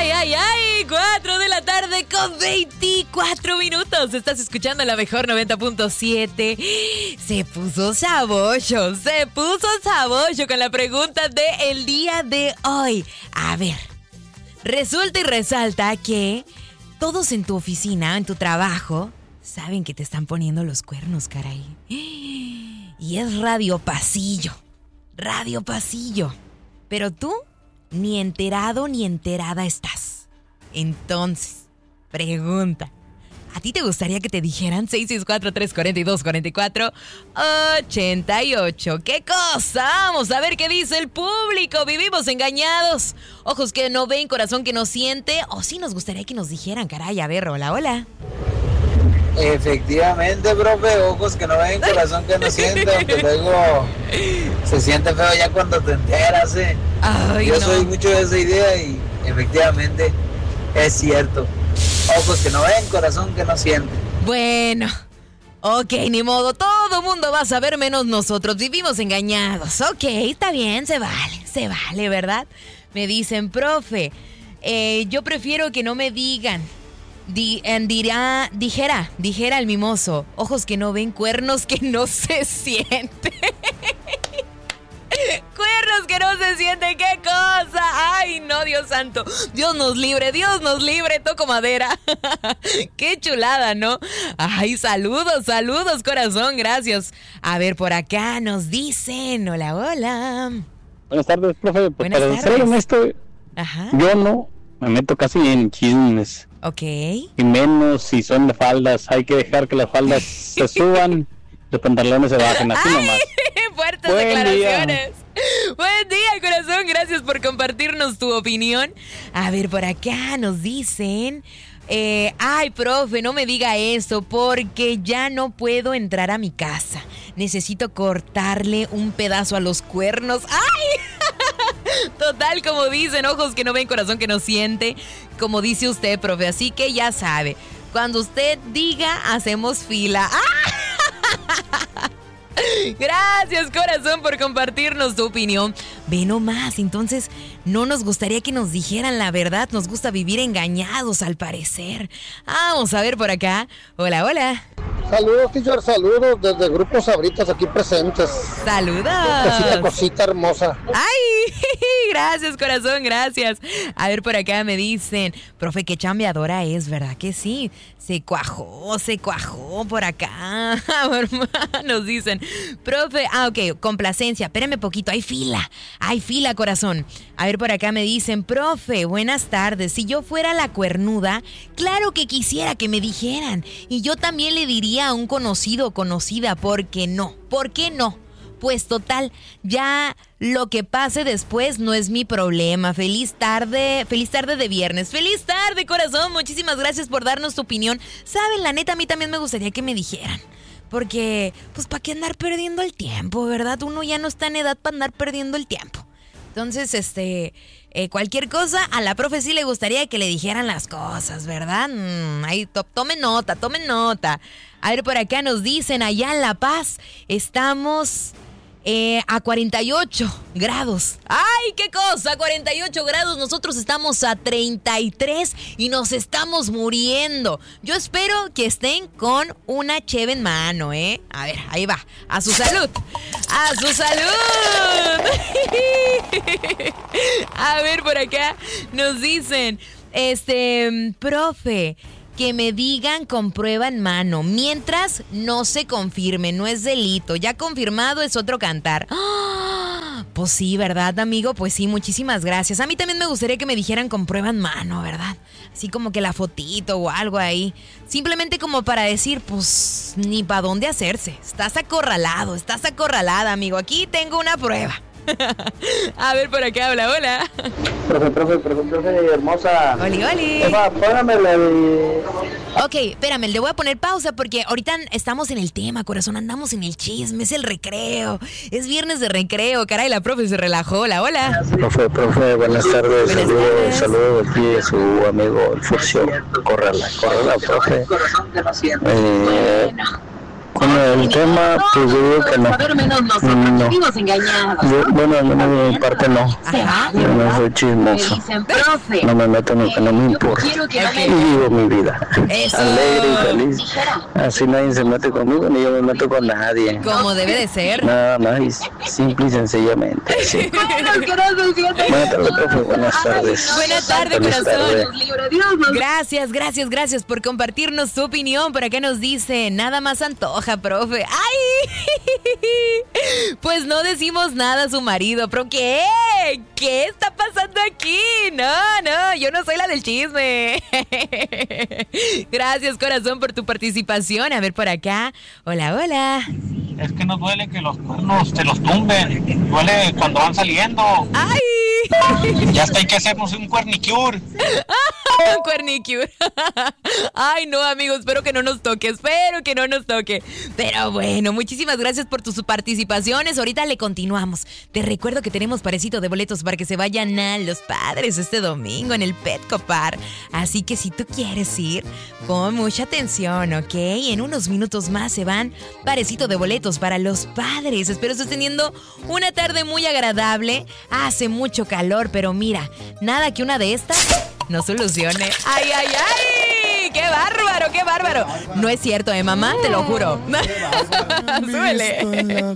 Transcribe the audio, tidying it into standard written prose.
Ay, 4 de la tarde con 24 minutos. Estás escuchando la mejor 90.7. Se puso sabocho con la pregunta del día de hoy. A ver, resulta y resalta que todos en tu oficina, en tu trabajo, saben que te están poniendo los cuernos, caray. Y es radio pasillo. Pero tú ni enterado ni enterada estás. Entonces, pregunta. ¿A ti te gustaría que te dijeran 664-342-4488? ¿Qué cosa? Vamos a ver qué dice el público. Vivimos engañados. Ojos que no ven, corazón que no siente. O sí nos gustaría que nos dijeran, caray. A ver, hola. Efectivamente, profe, ojos que no ven, corazón que no siente, aunque luego se siente feo ya cuando te enteras, Yo soy mucho de esa idea y efectivamente es cierto. Ojos que no ven, corazón que no siente. Bueno, ok, ni modo, todo mundo va a saber menos nosotros, vivimos engañados. Ok, está bien, se vale, ¿verdad? Me dicen, profe, yo prefiero que no me digan. Dijera el mimoso, ojos que no ven, cuernos que no se sienten. Cuernos que no se sienten, qué cosa. Ay, no, Dios santo, Dios nos libre, toco madera. Qué chulada, ¿no? Ay, saludos, corazón, gracias. A ver, por acá nos dicen, hola. Buenas tardes, profe. Buenas para tardes. ser honesto, yo no me meto casi en chismes. Ok. Y menos si son de faldas. Hay que dejar que las faldas se suban, los pantalones se bajen, así nomás. Fuertes declaraciones. Buen día, corazón. Gracias por compartirnos tu opinión. A ver, por acá nos dicen... ay, profe, no me diga eso porque ya no puedo entrar a mi casa. Necesito cortarle un pedazo a los cuernos. ¡Ay! Total, como dicen, ojos que no ven, corazón que no siente. Como dice usted, profe, así que ya sabe. Cuando usted diga, hacemos fila. ¡Ah! Gracias, corazón, por compartirnos tu opinión. Ve nomás, entonces no nos gustaría que nos dijeran la verdad. Nos gusta vivir engañados, al parecer. Vamos a ver por acá. Hola. Saludos, teacher, saludos desde Grupo Sabritas aquí presentes. Saludos. Casita cosita hermosa. Ay, gracias, corazón, gracias. A ver, por acá me dicen, profe, qué chambeadora es, ¿verdad que sí? Se cuajó por acá. Nos dicen, profe, ok, complacencia, espérame poquito, hay fila, corazón. A ver, por acá me dicen, profe, buenas tardes. Si yo fuera la cuernuda, claro que quisiera que me dijeran. Y yo también le diría a un conocido o conocida, ¿por qué no? Pues total, ya lo que pase después no es mi problema. Feliz tarde de viernes. Feliz tarde, corazón. Muchísimas gracias por darnos tu opinión. Saben, la neta, a mí también me gustaría que me dijeran. Porque, pues, ¿para qué andar perdiendo el tiempo, verdad? Uno ya no está en edad para andar perdiendo el tiempo. Entonces, cualquier cosa, a la profe sí le gustaría que le dijeran las cosas, ¿verdad? Ahí, tomen nota. A ver, por acá nos dicen, allá en La Paz, estamos... a 48 grados. ¡Ay, qué cosa! 48 grados. Nosotros estamos a 33 y nos estamos muriendo. Yo espero que estén con una cheve en mano, A ver, ahí va. ¡A su salud! ¡A su salud! A ver, por acá nos dicen, profe... que me digan con prueba en mano, mientras no se confirme, no es delito, ya confirmado es otro cantar. ¡Oh! Pues sí, ¿verdad, amigo? Pues sí, muchísimas gracias. A mí también me gustaría que me dijeran con prueba en mano, ¿verdad? Así como que la fotito o algo ahí. Simplemente como para decir, pues, ni para dónde hacerse. Estás acorralada, amigo. Aquí tengo una prueba. A ver, por acá, hola. Profe, hermosa. Oli. Eva, póngamela Ok, espérame, le voy a poner pausa porque ahorita estamos en el tema, corazón, andamos en el chisme, es el recreo, es viernes de recreo, caray, la profe se relajó, hola. Profe, buenas tardes. Saludos aquí a su amigo el Furcio. Córrala, profe. Bueno, el tema, pues yo digo que no. No. Bueno, de mi parte no. Yo no soy chismoso. No me meto en lo que no me importa. Y vivo mi vida. Alegre y feliz. Así nadie se mete conmigo, ni yo me meto con nadie. Como debe de ser. Nada más, simple y sencillamente. Sí. Buenas tardes, profe. Buenas tardes. Buenas tardes, corazón. Gracias por compartirnos su opinión. Por acá nos dice, nada más antoja, profe. ¡Ay! Pues no decimos nada a su marido. ¿Pero qué? ¿Qué está pasando aquí? No, yo no soy la del chisme. Gracias, corazón, por tu participación. A ver por acá. Hola. Es que no duele que los cuernos te los tumben. Duele cuando van saliendo. ¡Ay! Ya hasta hay que hacernos un cuernicure. Un cuernicure. Ay, no, amigos, espero que no nos toque. Pero bueno, muchísimas gracias por tus participaciones. Ahorita le continuamos. Te recuerdo que tenemos parecito de boletos para que se vayan a Los Padres este domingo en el Petco Park. Así que si tú quieres ir, pon mucha atención, ¿ok? En unos minutos más se van parecito de boletos para Los Padres. Espero estés teniendo una tarde muy agradable. Hace mucho calor, pero mira, nada que una de estas no solucione. ¡Ay! ¡Qué bárbaro! No es cierto, mamá? Te lo juro. Súbele.